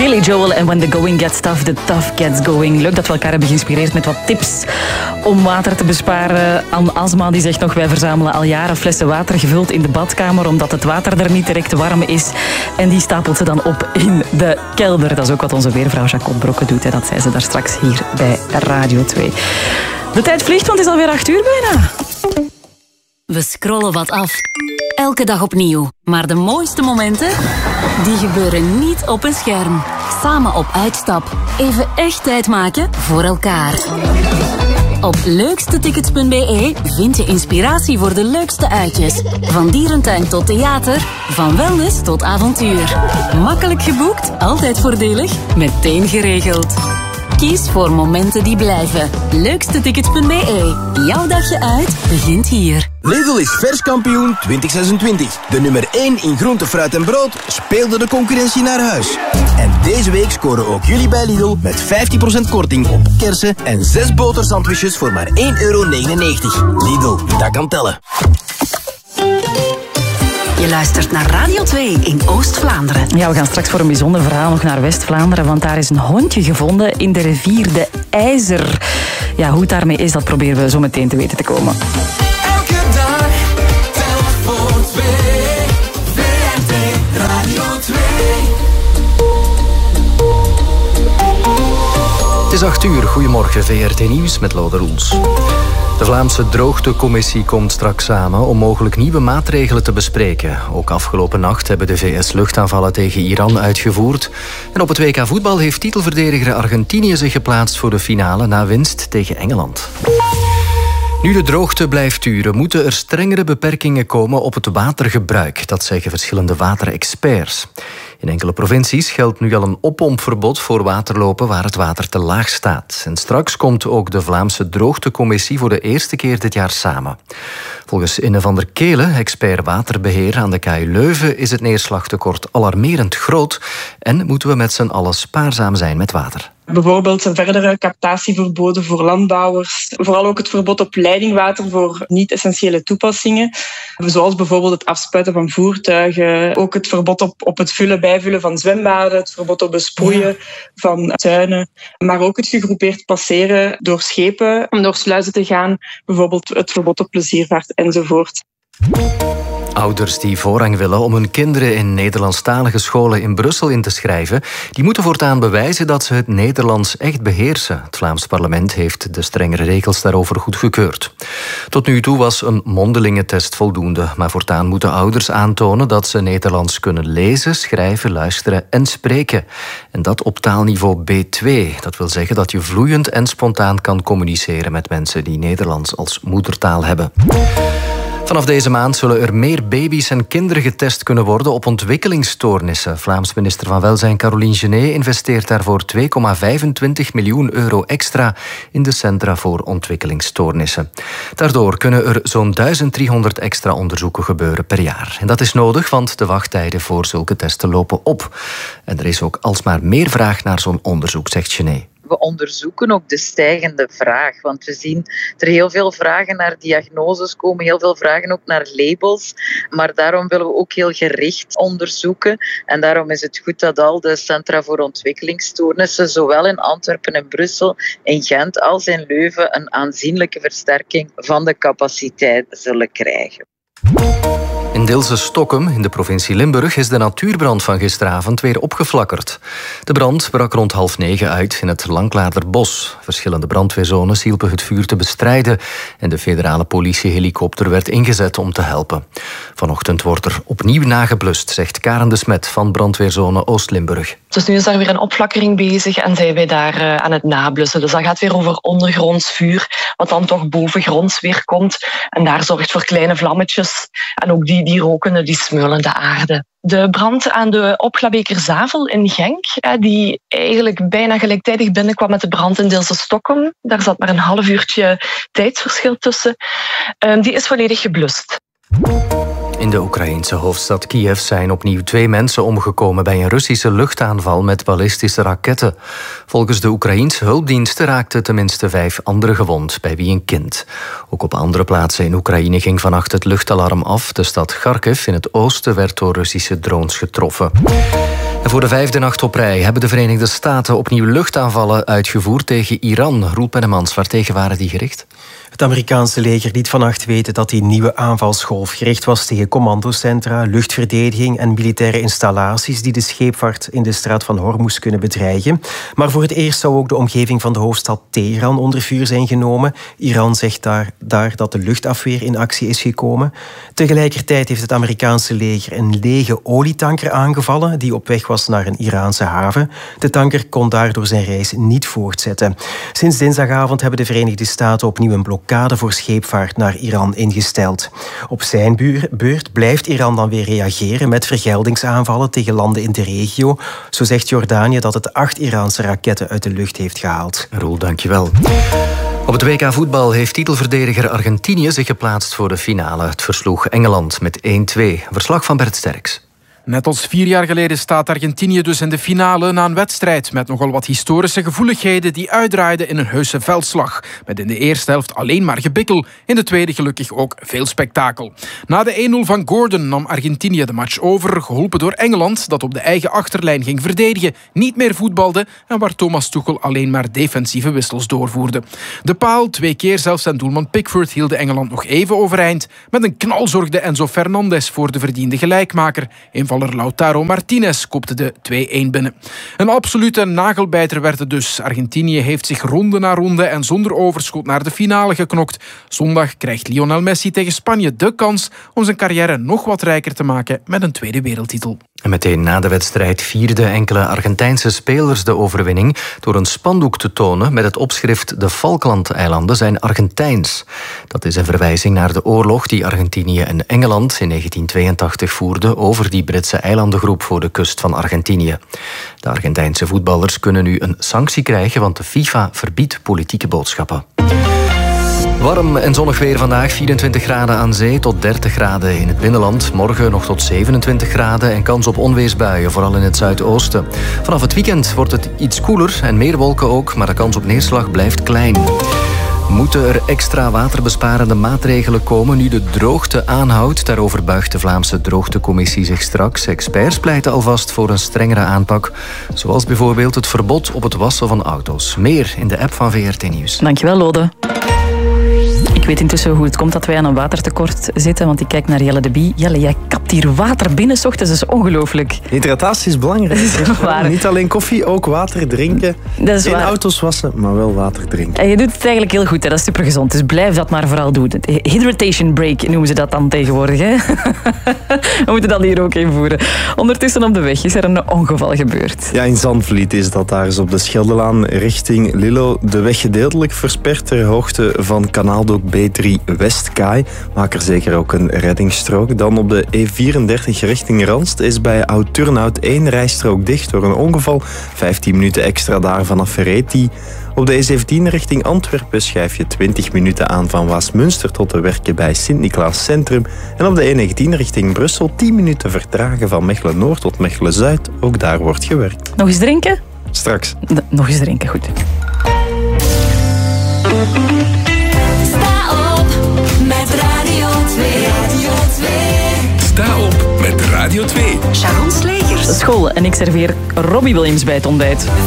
Billy Joel en When the Going Gets Tough, the Tough Gets Going. Leuk dat we elkaar hebben geïnspireerd met wat tips om water te besparen. Anne Asma die zegt nog, wij verzamelen al jaren flessen water gevuld in de badkamer, omdat het water er niet direct warm is. En die stapelt ze dan op in de kelder. Dat is ook wat onze weervrouw Jacob Brokke doet. Hè. Dat zei ze daar straks hier bij Radio 2. De tijd vliegt, want het is alweer 8 uur bijna. We scrollen wat af. Elke dag opnieuw. Maar de mooiste momenten, die gebeuren niet op een scherm. Samen op uitstap. Even echt tijd maken voor elkaar. Op leukstetickets.be vind je inspiratie voor de leukste uitjes. Van dierentuin tot theater, van wellness tot avontuur. Makkelijk geboekt, altijd voordelig, meteen geregeld. Kies voor momenten die blijven. Leukstetickets.be. Jouw dagje uit begint hier. Lidl is verskampioen 2026. De nummer 1 in groente, fruit en brood speelde de concurrentie naar huis. En deze week scoren ook jullie bij Lidl met 15% korting op kersen en 6 botersandwiches voor maar €1,99. Lidl, dat kan tellen. Je luistert naar Radio 2 in Oost-Vlaanderen. Ja, we gaan straks voor een bijzonder verhaal nog naar West-Vlaanderen, want daar is een hondje gevonden in de rivier de IJzer. Ja, hoe het daarmee is, dat proberen we zo meteen te weten te komen. Elke dag, telk voor 2, VRT Radio 2. Het is 8 uur, goedemorgen, VRT Nieuws met Lode Roels. De Vlaamse Droogtecommissie komt straks samen om mogelijk nieuwe maatregelen te bespreken. Ook afgelopen nacht hebben de VS luchtaanvallen tegen Iran uitgevoerd. En op het WK voetbal heeft titelverdediger Argentinië zich geplaatst voor de finale na winst tegen Engeland. Nu de droogte blijft duren, moeten er strengere beperkingen komen op het watergebruik. Dat zeggen verschillende waterexperts. In enkele provincies geldt nu al een oppompverbod voor waterlopen waar het water te laag staat. En straks komt ook de Vlaamse Droogtecommissie voor de eerste keer dit jaar samen. Volgens Inne van der Kelen, expert waterbeheer aan de KU Leuven, is het neerslagtekort alarmerend groot en moeten we met z'n allen spaarzaam zijn met water. Bijvoorbeeld een verdere captatieverboden voor landbouwers. Vooral ook het verbod op leidingwater voor niet-essentiële toepassingen. Zoals bijvoorbeeld het afspuiten van voertuigen. Ook het verbod op het bijvullen van zwembaden. Het verbod op besproeien van tuinen. Maar ook het gegroepeerd passeren door schepen om door sluizen te gaan. Bijvoorbeeld het verbod op pleziervaart enzovoort. Ouders die voorrang willen om hun kinderen in Nederlandstalige scholen in Brussel in te schrijven, die moeten voortaan bewijzen dat ze het Nederlands echt beheersen. Het Vlaams parlement heeft de strengere regels daarover goedgekeurd. Tot nu toe was een mondelinge test voldoende, maar voortaan moeten ouders aantonen dat ze Nederlands kunnen lezen, schrijven, luisteren en spreken. En dat op taalniveau B2. Dat wil zeggen dat je vloeiend en spontaan kan communiceren met mensen die Nederlands als moedertaal hebben. Vanaf deze maand zullen er meer baby's en kinderen getest kunnen worden op ontwikkelingsstoornissen. Vlaams minister van Welzijn Caroline Genet investeert daarvoor €2,25 miljoen extra in de Centra voor Ontwikkelingsstoornissen. Daardoor kunnen er zo'n 1300 extra onderzoeken gebeuren per jaar. En dat is nodig, want de wachttijden voor zulke testen lopen op. En er is ook alsmaar meer vraag naar zo'n onderzoek, zegt Genet. We onderzoeken ook de stijgende vraag, want we zien er heel veel vragen naar diagnoses komen, heel veel vragen ook naar labels, maar daarom willen we ook heel gericht onderzoeken en daarom is het goed dat al de Centra voor Ontwikkelingsstoornissen, zowel in Antwerpen en Brussel, in Gent als in Leuven, een aanzienlijke versterking van de capaciteit zullen krijgen. In Deelse-Stokkum, in de provincie Limburg, is de natuurbrand van gisteravond weer opgeflakkerd. De brand brak rond 8:30 uit in het Lanklaarderbos. Verschillende brandweerzones hielpen het vuur te bestrijden en de federale politiehelikopter werd ingezet om te helpen. Vanochtend wordt er opnieuw nageblust, zegt Karen de Smet van brandweerzone Oost-Limburg. Dus nu is daar weer een opflakkering bezig en zijn wij daar aan het nablussen. Dus dat gaat weer over ondergronds vuur, wat dan toch bovengronds weer komt. En daar zorgt voor kleine vlammetjes. En ook die roken, die smeulen de aarde. De brand aan de Opglabekerzavel in Genk, die eigenlijk bijna gelijktijdig binnenkwam met de brand in Deelse-Stokkum. Daar zat maar een half uurtje tijdsverschil tussen. Die is volledig geblust. In de Oekraïense hoofdstad Kiev zijn opnieuw 2 mensen omgekomen bij een Russische luchtaanval met ballistische raketten. Volgens de Oekraïense hulpdiensten raakten tenminste 5 anderen gewond, bij wie een kind. Ook op andere plaatsen in Oekraïne ging vannacht het luchtalarm af. De stad Kharkiv in het oosten werd door Russische drones getroffen. En voor de 5e nacht op rij hebben de Verenigde Staten opnieuw luchtaanvallen uitgevoerd tegen Iran. Roel Pennemans, waartegen waren die gericht? Het Amerikaanse leger liet vannacht weten dat die nieuwe aanvalsgolf gericht was tegen commandocentra, luchtverdediging en militaire installaties die de scheepvaart in de straat van Hormuz kunnen bedreigen. Maar voor het eerst zou ook de omgeving van de hoofdstad Teheran onder vuur zijn genomen. Iran zegt daar dat de luchtafweer in actie is gekomen. Tegelijkertijd heeft het Amerikaanse leger een lege olietanker aangevallen die op weg was naar een Iraanse haven. De tanker kon daardoor zijn reis niet voortzetten. Sinds dinsdagavond hebben de Verenigde Staten opnieuw een blokkade voor scheepvaart naar Iran ingesteld. Op zijn beurt blijft Iran dan weer reageren met vergeldingsaanvallen tegen landen in de regio. Zo zegt Jordanië dat het 8 Iraanse raketten uit de lucht heeft gehaald. Roel, dankjewel. Op het WK voetbal heeft titelverdediger Argentinië zich geplaatst voor de finale. Het versloeg Engeland met 1-2. Verslag van Bert Sterks. Net als 4 jaar geleden staat Argentinië dus in de finale na een wedstrijd met nogal wat historische gevoeligheden die uitdraaiden in een heuse veldslag. Met in de eerste helft alleen maar gebikkel, in de tweede gelukkig ook veel spektakel. Na de 1-0 van Gordon nam Argentinië de match over, geholpen door Engeland dat op de eigen achterlijn ging verdedigen, niet meer voetbalde en waar Thomas Tuchel alleen maar defensieve wissels doorvoerde. De paal, 2 keer zelfs en doelman Pickford hielden Engeland nog even overeind. Met een knal zorgde Enzo Fernandez voor de verdiende gelijkmaker. Invaller Lautaro Martinez kopte de 2-1 binnen. Een absolute nagelbijter werd het dus. Argentinië heeft zich ronde na ronde en zonder overschot naar de finale geknokt. Zondag krijgt Lionel Messi tegen Spanje de kans om zijn carrière nog wat rijker te maken met een tweede wereldtitel. En meteen na de wedstrijd vierden enkele Argentijnse spelers de overwinning door een spandoek te tonen met het opschrift "De Falklandeilanden zijn Argentijns". Dat is een verwijzing naar de oorlog die Argentinië en Engeland in 1982 voerden over die Britse eilandengroep voor de kust van Argentinië. De Argentijnse voetballers kunnen nu een sanctie krijgen, want de FIFA verbiedt politieke boodschappen. Warm en zonnig weer vandaag, 24 graden aan zee tot 30 graden in het binnenland. Morgen nog tot 27 graden en kans op onweersbuien, vooral in het zuidoosten. Vanaf het weekend wordt het iets koeler en meer wolken ook, maar de kans op neerslag blijft klein. Moeten er extra waterbesparende maatregelen komen nu de droogte aanhoudt? Daarover buigt de Vlaamse Droogtecommissie zich straks. Experts pleiten alvast voor een strengere aanpak, zoals bijvoorbeeld het verbod op het wassen van auto's. Meer in de app van VRT Nieuws. Dankjewel, Lode. Ik weet intussen hoe het komt dat wij aan een watertekort zitten, want ik kijk naar Jelle de Bie. Jelle, jij kapt hier water binnen 's ochtends, dat is ongelooflijk. Hydratatie is belangrijk. Dat is waar. Niet alleen koffie, ook water drinken. Dat is Geen waar. auto's wassen, maar wel water drinken. En je doet het eigenlijk heel goed, hè? Dat is supergezond. Dus blijf dat maar vooral doen. Hydratation break noemen ze dat dan tegenwoordig. Hè? We moeten dat hier ook invoeren. Ondertussen op de weg is er een ongeval gebeurd. Ja, in Zandvliet is dat daar eens op de Scheldelaan richting Lillo. De weg gedeeltelijk versperd ter hoogte van kanaaldook B3 Westkaai. Maak er zeker ook een reddingsstrook. Dan op de E34 richting Ranst is bij Oud-Turnhout 1 rijstrook dicht door een ongeval. 15 minuten extra daar vanaf Ferreti. Op de E17 richting Antwerpen schrijf je 20 minuten aan van Waasmunster tot de Werken bij Sint-Niklaas Centrum. En op de E19 richting Brussel 10 minuten vertragen van Mechelen-Noord tot Mechelen-Zuid. Ook daar wordt gewerkt. Nog eens drinken? Straks. Nog eens drinken, goed. Sta op met Radio 2. Radio 2. Sta op met Radio 2. Sharon Slegers. School en ik serveer Robbie Williams bij het ontbijt.